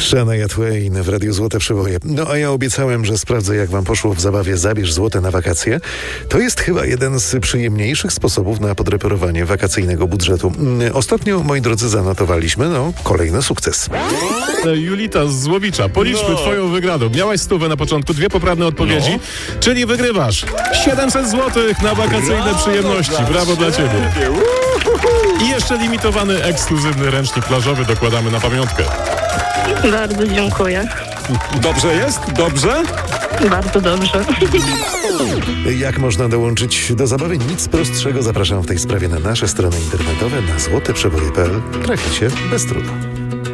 Shania Twain w Radiu Złote Przeboje. No a ja obiecałem, że sprawdzę, jak wam poszło w zabawie Zabierz Złote na wakacje. To jest chyba jeden z przyjemniejszych sposobów na podreperowanie wakacyjnego budżetu. Ostatnio, moi drodzy, zanotowaliśmy, kolejny sukces. Julita z Złowicza, policzmy twoją wygraną. Miałaś 100 na początku, 2 poprawne odpowiedzi, czyli wygrywasz 700 zł na wakacyjne przyjemności. Brawo dla ciebie. I jeszcze limitowany, ekskluzywny ręcznik plażowy dokładamy na pamiątkę. Bardzo dziękuję. Dobrze jest? Dobrze? Bardzo dobrze. Jak można dołączyć do zabawy? Nic prostszego. Zapraszam w tej sprawie na nasze strony internetowe na złoteprzeboje.pl. Traficie bez trudu.